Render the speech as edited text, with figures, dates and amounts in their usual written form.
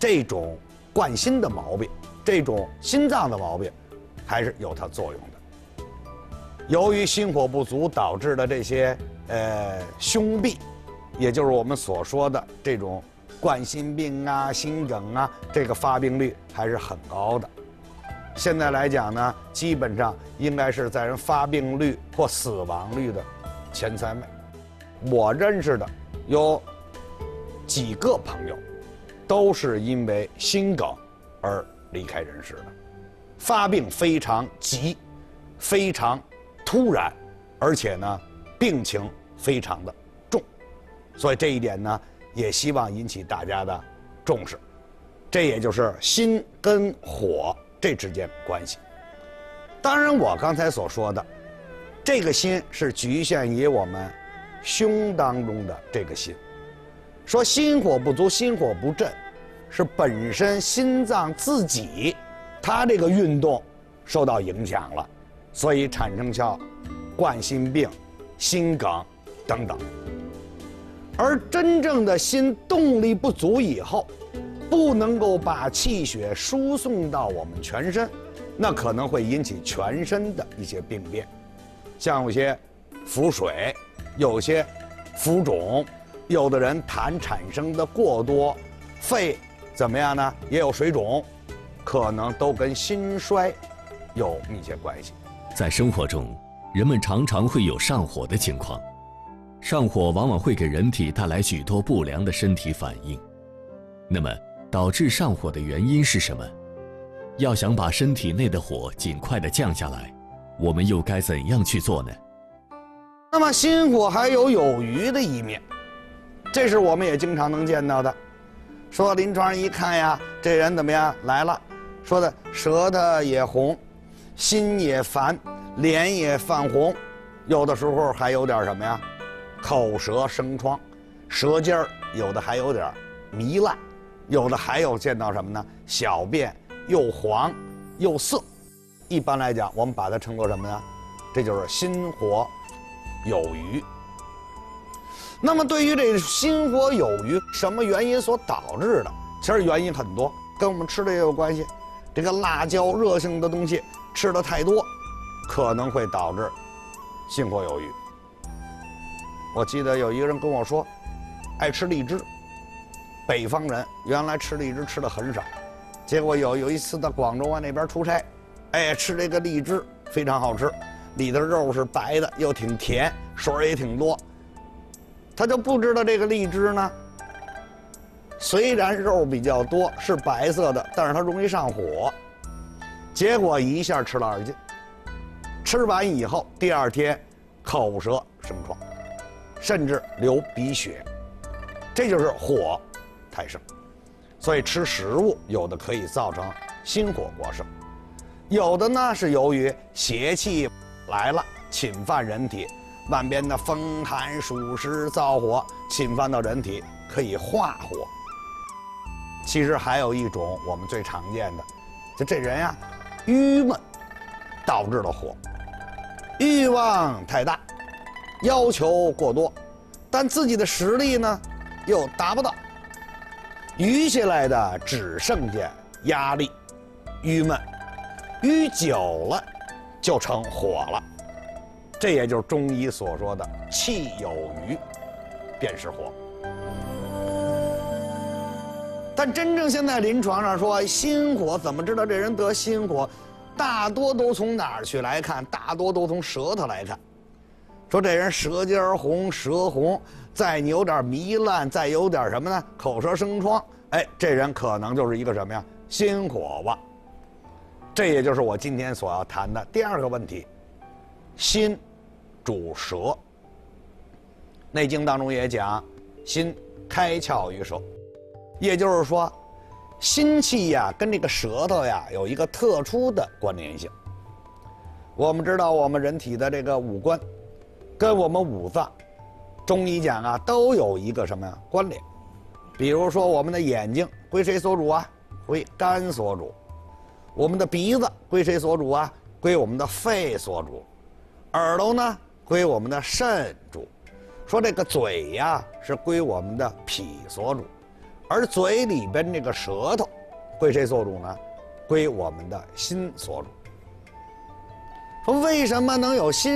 这种冠心的毛病，这种心脏的毛病，还是有它作用的。由于心火不足导致的这些胸痹，也就是我们所说的这种冠心病啊、心梗啊，这个发病率还是很高的。现在来讲呢，基本上应该是在人发病率或死亡率的前3位。我认识的有几个朋友，都是因为心梗而离开人世的，发病非常急，非常突然，而且呢，病情非常的重，所以这一点呢，也希望引起大家的重视。这也就是心跟火这之间关系。当然，我刚才所说的，这个心是局限于我们胸当中的这个心。说心火不足、心火不振，是本身心脏自己，它这个运动受到影响了，所以产生像冠心病、心梗等等。而真正的心动力不足以后，不能够把气血输送到我们全身，那可能会引起全身的一些病变，像有些腹水，有些浮肿，有的人痰产生的过多，肺怎么样呢？也有水肿，可能都跟心衰有密切关系。 在生活中，人们常常会有上火的情况，上火往往会给人体带来许多不良的身体反应。那么，导致上火的原因是什么？要想把身体内的火尽快的降下来，我们又该怎样去做呢？ 那么心火还有余的一面，这是我们也经常能见到的。说临床上一看呀，这人怎么样来了？说的舌头也红，心也烦，脸也泛红，有的时候还有点什么呀？口舌生疮，舌尖儿有的还有点糜烂，有的还有见到什么呢？小便又黄又涩。一般来讲，我们把它称作什么呢？这就是心火有余。那么对于这个心火有余，什么原因所导致的？其实原因很多，跟我们吃的也有关系。这个辣椒热性的东西吃的太多，可能会导致心火有余。我记得有一个人跟我说，爱吃荔枝，北方人原来吃荔枝吃的很少，结果有一次到广州那边出差，吃这个荔枝非常好吃，里头肉是白的，又挺甜，水也挺多。他就不知道这个荔枝呢，虽然肉比较多，是白色的，但是它容易上火。结果一下吃了2斤，吃完以后第2天口舌生疮，甚至流鼻血，这就是火太盛。所以吃食物有的可以造成心火过盛，有的呢是由于邪气来了侵犯人体，万边的风寒暑湿燥火侵犯到人体，可以化火。其实还有一种我们最常见的，就这人呀郁闷导致了火，欲望太大，要求过多，但自己的实力呢又达不到，余下来的只剩下压力、郁闷，郁久了就成火了。这也就是中医所说的气有余便是火。但真正现在临床上说心火，怎么知道这人得心火？大多都从哪儿去来看？大多都从舌头来看。说这人舌尖红，舌红，再有点糜烂，再有点什么呢？口舌生疮，这人可能就是一个什么呀？心火旺。这也就是我今天所要谈的第2个问题。心主舌，《内经》当中也讲，心开窍于舌，也就是说，心气呀跟这个舌头呀有一个特殊的关联性。我们知道，我们人体的这个五官，跟我们五脏，中医讲啊都有一个什么呀关联。比如说，我们的眼睛归谁所主啊？归肝所主。我们的鼻子归谁所主啊？归我们的肺所主。耳朵呢，归我们的肾主。说这个嘴呀，是归我们的脾所主。 而嘴里边这个舌头，归谁所主呢？归我们的心所主。说为什么能有心